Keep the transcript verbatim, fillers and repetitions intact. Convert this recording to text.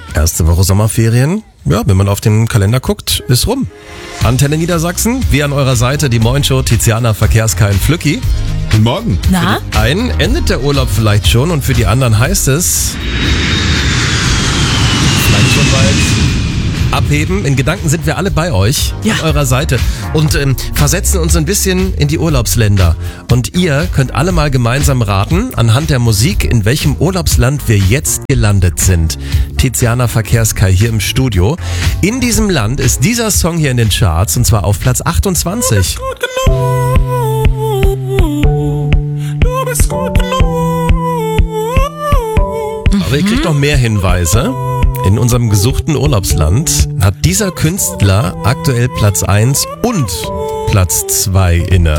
Erste Woche Sommerferien. Ja, wenn man auf den Kalender guckt, ist rum. Antenne Niedersachsen, wir an eurer Seite, die Moin-Show, Tiziana, Verkehrskai und Flücki. Guten Morgen. Na? Für die einen endet der Urlaub vielleicht schon und für die anderen heißt es vielleicht schon bald abheben. In Gedanken sind wir alle bei euch, Ja. an eurer Seite und ähm, versetzen uns ein bisschen in die Urlaubsländer. Und ihr könnt alle mal gemeinsam raten, anhand der Musik, in welchem Urlaubsland wir jetzt gelandet sind. Tiziana, Verkehrskai hier im Studio. In diesem Land ist dieser Song hier in den Charts und zwar auf Platz achtundzwanzig. Du bist gut genug. Du bist gut genug. Aber ihr kriegt noch mehr Hinweise. In unserem gesuchten Urlaubsland hat dieser Künstler aktuell Platz eins und Platz zwei inne.